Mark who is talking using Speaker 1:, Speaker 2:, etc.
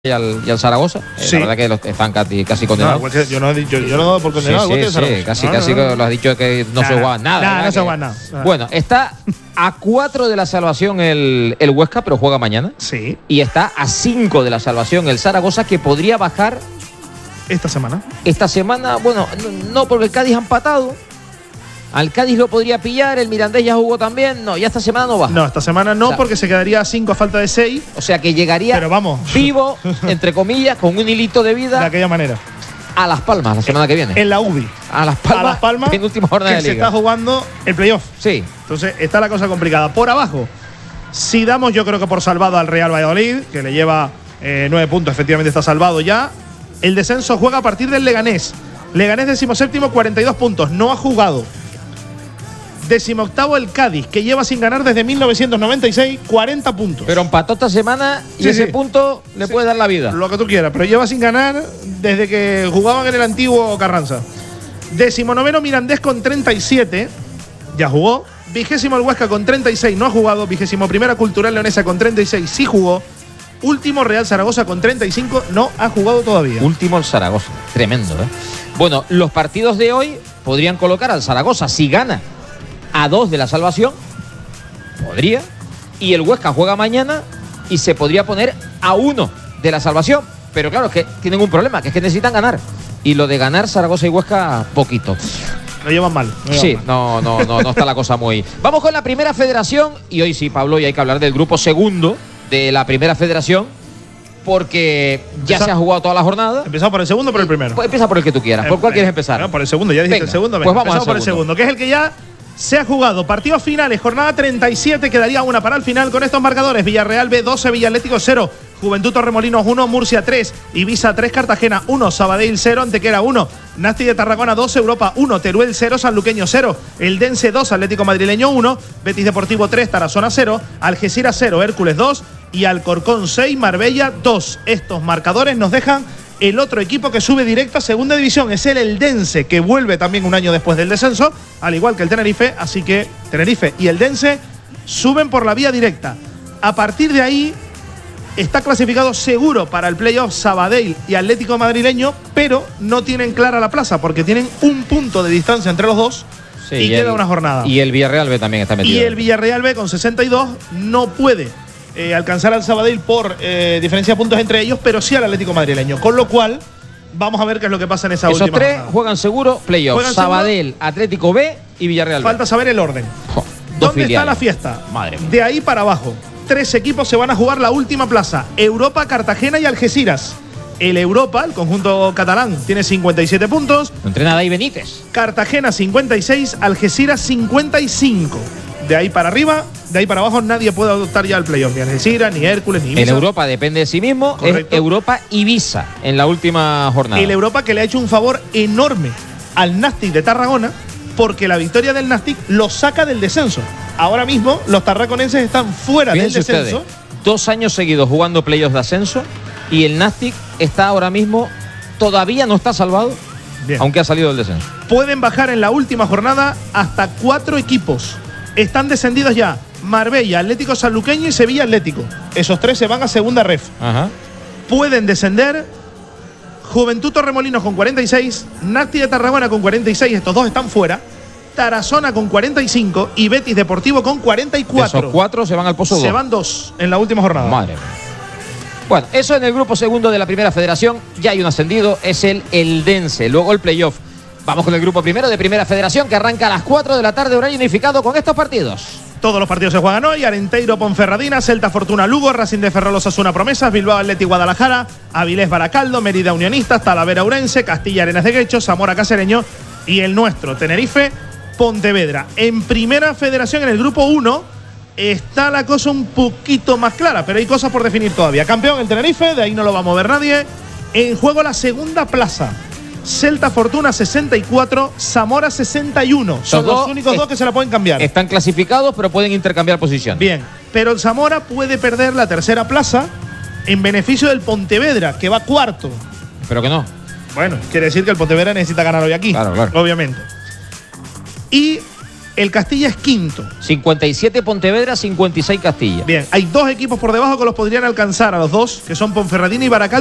Speaker 1: y al Zaragoza.
Speaker 2: Sí.
Speaker 1: La verdad que están casi condenados.
Speaker 2: No, yo no he dado por condenado.
Speaker 1: Sí, casi lo has dicho que no se juega nada.
Speaker 2: No se juega nada.
Speaker 1: Bueno, está a 4 de la salvación el Huesca, pero juega mañana.
Speaker 2: Sí.
Speaker 1: Y está a 5 de la salvación el Zaragoza, que podría bajar
Speaker 2: esta semana.
Speaker 1: Esta semana, bueno, no, porque el Cádiz ha empatado. Al Cádiz lo podría pillar, el Mirandés ya jugó también. No, ya esta semana no baja.
Speaker 2: No, esta semana no, o sea, porque se quedaría a 5 a falta de 6.
Speaker 1: O sea que llegaría vivo, entre comillas, con un hilito de vida.
Speaker 2: De aquella manera.
Speaker 1: A Las Palmas la semana que viene.
Speaker 2: En la UBI.
Speaker 1: A Las Palmas,
Speaker 2: en
Speaker 1: última jornada de liga.
Speaker 2: Se está jugando el playoff.
Speaker 1: Sí.
Speaker 2: Entonces está la cosa complicada. Por abajo, si damos yo creo que por salvado al Real Valladolid, que le lleva 9 puntos, efectivamente está salvado ya. El descenso juega a partir del Leganés. Leganés 17º, 42 puntos. No ha jugado. 18º el Cádiz, que lleva sin ganar desde 1996, 40 puntos.
Speaker 1: Pero empató esta semana y ese punto le puede dar la vida.
Speaker 2: Lo que tú quieras, pero lleva sin ganar desde que jugaban en el antiguo Carranza. 19º Mirandés con 37, ya jugó. 20º el Huesca con 36, no ha jugado. 21ª Cultural Leonesa con 36, sí jugó. Último Real Zaragoza con 35, no ha jugado todavía.
Speaker 1: Último el Zaragoza, tremendo, ¿eh? Bueno, los partidos de hoy podrían colocar al Zaragoza, si gana, a 2 de la salvación, podría, y el Huesca juega mañana y se podría poner a 1 de la salvación. Pero claro, es que tienen un problema, que es que necesitan ganar. Y lo de ganar Zaragoza y Huesca, poquito.
Speaker 2: Lo llevan mal.
Speaker 1: Sí, no está la cosa muy… Vamos con la Primera Federación, y hoy sí, Pablo, y hay que hablar del grupo segundo de la Primera Federación, porque ya se ha jugado toda la jornada.
Speaker 2: ¿Empezamos por el segundo o por el primero?
Speaker 1: Pues empieza por el que tú quieras. ¿Por cuál quieres empezar?
Speaker 2: No, por el segundo, ya dijiste el segundo.
Speaker 1: Pues vamos
Speaker 2: empezamos por el segundo, que es el que ya se ha jugado. Partidos finales, jornada 37, quedaría una para el final con estos marcadores. Villarreal B 12, Villatlético 0, Juventud Torremolinos 1, Murcia 3, Ibiza 3, Cartagena 1, Sabadell 0, Antequera 1, Nasti de Tarragona 2, Europa 1, Teruel 0, Sanluqueño 0, Eldense 2, Atlético Madrileño 1, Betis Deportivo 3, Tarazona 0, Algeciras 0, Hércules 2 y Alcorcón 6, Marbella 2. Estos marcadores nos dejan el otro equipo que sube directo a segunda división. Es el Eldense, que vuelve también un año después del descenso, al igual que el Tenerife. Así que Tenerife y Eldense suben por la vía directa. A partir de ahí está clasificado seguro para el playoff Sabadell y Atlético Madrileño, pero no tienen clara la plaza porque tienen un punto de distancia entre los dos. Sí, y queda una jornada.
Speaker 1: Y el Villarreal B también está metido.
Speaker 2: Y el Villarreal B con 62 no puede alcanzar al Sabadell por diferencia de puntos entre ellos, pero sí al Atlético Madrileño. Con lo cual, vamos a ver qué es lo que pasa en esa última jornada.
Speaker 1: Esos tres juegan seguro playoff. Sabadell, Atlético B y Villarreal B.
Speaker 2: Falta saber el orden. ¿Dónde está la fiesta?
Speaker 1: Madre mía.
Speaker 2: De ahí para abajo. 3 equipos se van a jugar la última plaza. Europa, Cartagena y Algeciras. El Europa, el conjunto catalán, tiene 57 puntos.
Speaker 1: No entrena Dai Benítez.
Speaker 2: Cartagena 56, Algeciras 55. De ahí para arriba, de ahí para abajo, nadie puede adoptar ya el playoff. Ni Algeciras, ni Hércules, ni Ibiza.
Speaker 1: El Europa depende de sí mismo. Correcto. Es Europa Ibiza en la última jornada.
Speaker 2: El Europa que le ha hecho un favor enorme al Nastic de Tarragona, porque la victoria del Nastic lo saca del descenso. Ahora mismo los tarraconenses están fuera del descenso.
Speaker 1: Ustedes, 2 años seguidos jugando playoffs de ascenso y el Nastic está ahora mismo, todavía no está salvado. Bien. Aunque ha salido del descenso.
Speaker 2: Pueden bajar en la última jornada hasta 4 equipos. Están descendidos ya Marbella, Atlético Sanluqueño y Sevilla Atlético. Esos 3 se van a segunda ref.
Speaker 1: Ajá.
Speaker 2: Pueden descender Juventud Torremolinos con 46, Nasti de Tarragona con 46, estos 2 están fuera. Tarazona con 45 y Betis Deportivo con 44.
Speaker 1: Esos 4 se van al pozo 2.
Speaker 2: Se van 2 en la última jornada.
Speaker 1: Madre mía. Bueno, eso en el grupo segundo de la Primera Federación. Ya hay un ascendido, es el Eldense. Luego el playoff. Vamos con el grupo primero de Primera Federación, que arranca a las 4 de la tarde, horario unificado, con estos partidos.
Speaker 2: Todos los partidos se juegan hoy. Arenteiro, Ponferradina, Celta Fortuna Lugo, Racing de Ferrol Osasuna Promesas, Bilbao Athletic Guadalajara, Avilés Baracaldo, Mérida Unionistas, Talavera Ourense, Castilla Arenas de Guecho, Zamora Cacereño y el nuestro, Tenerife Pontevedra. En Primera Federación, en el grupo 1, está la cosa un poquito más clara, pero hay cosas por definir todavía. Campeón el Tenerife, de ahí no lo va a mover nadie. En juego la segunda plaza. Celta Fortuna 64, Zamora 61. Son los únicos 2 que se la pueden cambiar.
Speaker 1: Están clasificados, pero pueden intercambiar posición.
Speaker 2: Bien, pero el Zamora puede perder la tercera plaza en beneficio del Pontevedra, que va cuarto.
Speaker 1: Pero que no.
Speaker 2: Bueno, quiere decir que el Pontevedra necesita ganar hoy aquí.
Speaker 1: Claro.
Speaker 2: Obviamente. Y El Castilla es quinto.
Speaker 1: 57 Pontevedra, 56 Castilla.
Speaker 2: Bien, hay 2 equipos por debajo que los podrían alcanzar a los 2, que son Ponferradina y Baracaldo.